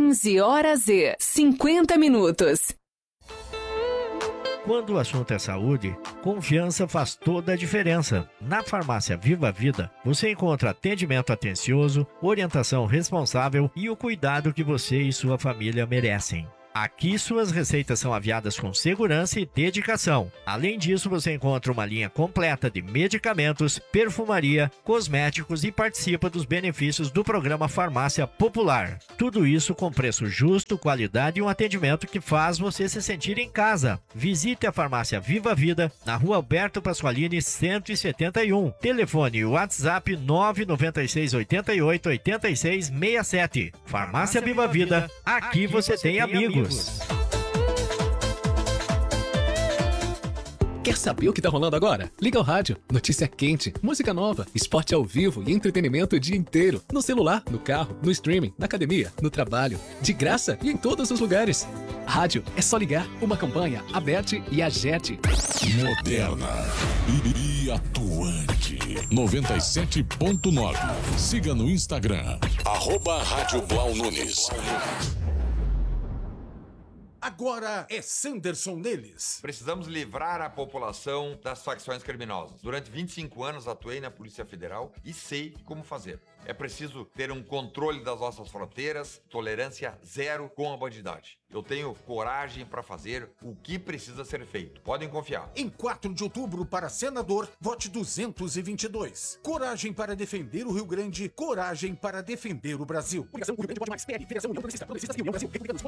15h50. Quando o assunto é saúde, confiança faz toda a diferença. Na Farmácia Viva Vida, você encontra atendimento atencioso, orientação responsável e o cuidado que você e sua família merecem. Aqui suas receitas são aviadas com segurança e dedicação. Além disso, você encontra uma linha completa de medicamentos, perfumaria, cosméticos e participa dos benefícios do programa Farmácia Popular. Tudo isso com preço justo, qualidade e um atendimento que faz você se sentir em casa. Visite a Farmácia Viva Vida na Rua Alberto Pasqualini 171. Telefone WhatsApp 996 88 86 67. Farmácia Viva Vida, aqui você tem amigos. Quer saber o que tá rolando agora? Liga o rádio, notícia quente, música nova, esporte ao vivo e entretenimento o dia inteiro. No celular, no carro, no streaming, na academia, no trabalho. De graça e em todos os lugares. Rádio, é só ligar. Uma campanha, Aberte e Agete. Moderna e atuante. 97.9. Siga no Instagram. @Rádio Blau Nunes. Agora é Sanderson neles. Precisamos livrar a população das facções criminosas. Durante 25 anos atuei na Polícia Federal e sei como fazer. É preciso ter um controle das nossas fronteiras, tolerância zero com a bandidagem. Eu tenho coragem para fazer o que precisa ser feito. Podem confiar. Em 4 de outubro, para senador, vote 222. Coragem para defender o Rio Grande, coragem para defender o Brasil. Coligação Rio Grande Pode Mais, PL, Federação União Progressista, Progressistas e União Brasil, Republicanos,